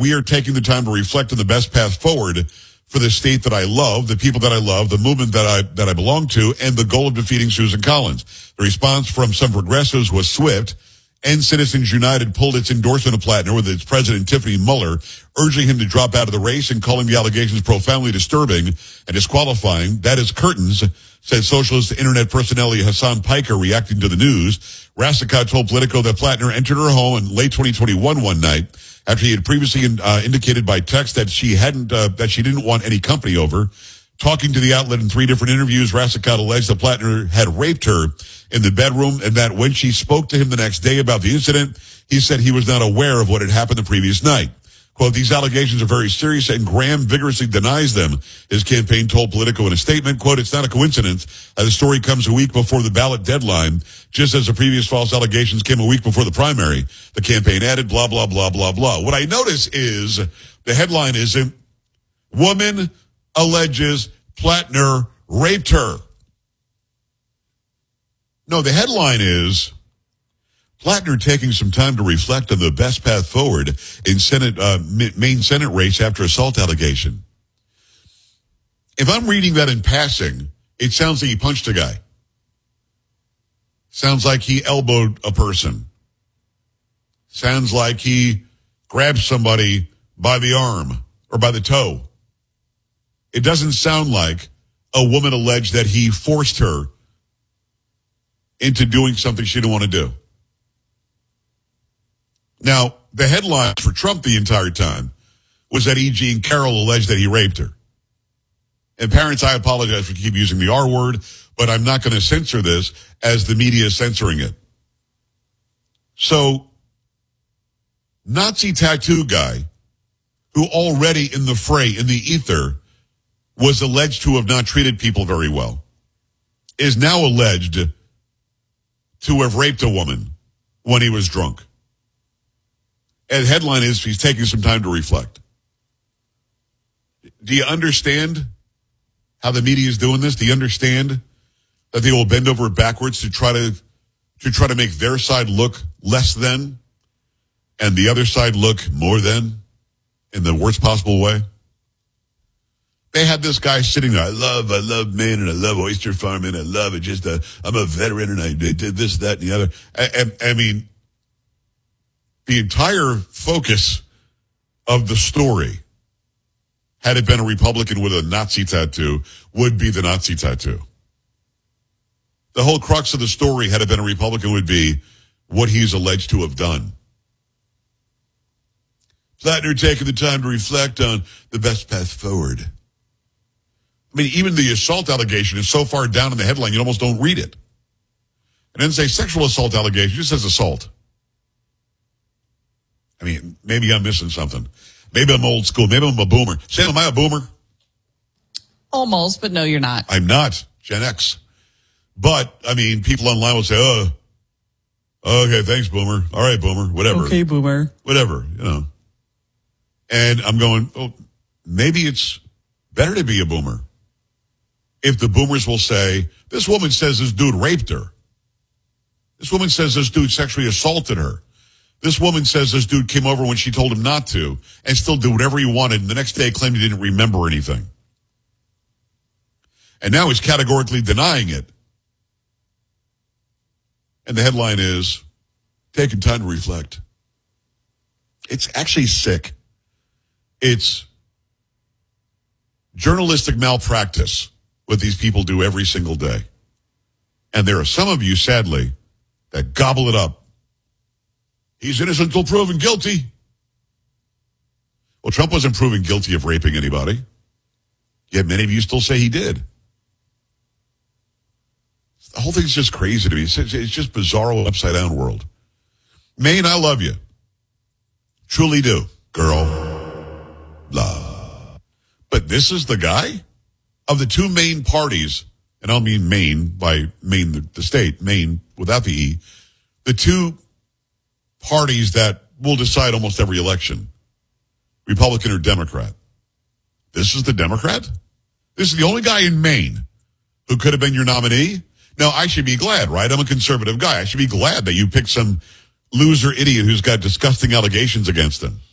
we are taking the time to reflect on the best path forward for the state that I love, the people that I love, the movement that I belong to, and the goal of defeating Susan Collins. The response from some progressives was swift, and Citizens United pulled its endorsement of Plattner with its president, Tiffany Muller, urging him to drop out of the race and calling the allegations profoundly disturbing and disqualifying. That is curtains, said socialist internet personality Hassan Piker, reacting to the news. Rassicot told Politico that Plattner entered her home in late 2021 one night after he had previously indicated by text that she didn't want any company over. Talking to the outlet in 3 different interviews, Rassicot alleged that Plattner had raped her in the bedroom and that when she spoke to him the next day about the incident, he said he was not aware of what had happened the previous night. Quote, these allegations are very serious and Graham vigorously denies them, his campaign told Politico in a statement. Quote, it's not a coincidence. The story comes a week before the ballot deadline, just as the previous false allegations came a week before the primary. The campaign added, blah, blah, blah, blah, blah. What I notice is the headline isn't woman alleges Plattner raped her. No, the headline is Plattner taking some time to reflect on the best path forward in Maine Senate race after assault allegation. If I'm reading that in passing, it sounds like he punched a guy. Sounds like he elbowed a person. Sounds like he grabbed somebody by the arm or by the toe. It doesn't sound like a woman alleged that he forced her into doing something she didn't want to do. Now, the headline for Trump the entire time was that E. Jean Carroll alleged that he raped her. And parents, I apologize for keep using the R word, but I'm not going to censor this as the media is censoring it. So, Nazi tattoo guy, who already in the fray, in the ether, was alleged to have not treated people very well, is now alleged to have raped a woman when he was drunk. And the headline is he's taking some time to reflect. Do you understand how the media is doing this? Do you understand that they will bend over backwards to try to make their side look less than and the other side look more than in the worst possible way? They had this guy sitting there. I love Maine and I love oyster farming. I love it. Just, I'm a veteran and I did this, that, and the other. I mean, the entire focus of the story, had it been a Republican with a Nazi tattoo, would be the Nazi tattoo. The whole crux of the story, had it been a Republican, would be what he's alleged to have done. Plattner taking the time to reflect on the best path forward. I mean, even the assault allegation is so far down in the headline, you almost don't read it. It doesn't say sexual assault allegation, it just says assault. I mean, maybe I'm missing something. Maybe I'm old school. Maybe I'm a boomer. Sam, am I a boomer? Almost, but no, you're not. I'm not. Gen X. But, I mean, people online will say, okay, thanks, boomer. All right, boomer. Whatever. Okay, boomer. Whatever, And I'm going, maybe it's better to be a boomer. If the boomers will say, this woman says this dude raped her. This woman says this dude sexually assaulted her. This woman says this dude came over when she told him not to and still did whatever he wanted, and the next day claimed he didn't remember anything. And now he's categorically denying it. And the headline is, taking time to reflect. It's actually sick. It's journalistic malpractice, what these people do every single day. And there are some of you, sadly, that gobble it up. He's innocent until proven guilty. Well, Trump wasn't proven guilty of raping anybody. Yet many of you still say he did. The whole thing's just crazy to me. It's just bizarro, upside-down world. Maine, I love you. Truly do. Girl. Love. But this is the guy? Of the two main parties, and I don't mean Maine by Maine, the state, Maine without the E, the two parties that will decide almost every election, Republican or Democrat. This is the Democrat? This is the only guy in Maine who could have been your nominee? Now, I should be glad, right? I'm a conservative guy. I should be glad that you picked some loser idiot who's got disgusting allegations against him.